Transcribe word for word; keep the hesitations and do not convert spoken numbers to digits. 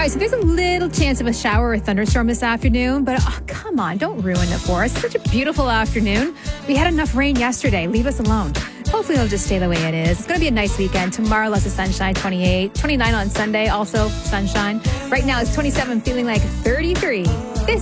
right, so there's a little chance of a shower or thunderstorm this afternoon, but oh, come on, don't ruin it for us. It's such a beautiful afternoon. We had enough rain yesterday. Leave us alone. Hopefully it'll just stay the way it is. It's going to be a nice weekend. Tomorrow, lots of sunshine, twenty-eight. twenty-nine on Sunday, also sunshine. Right now, it's twenty-seven, feeling like thirty-three.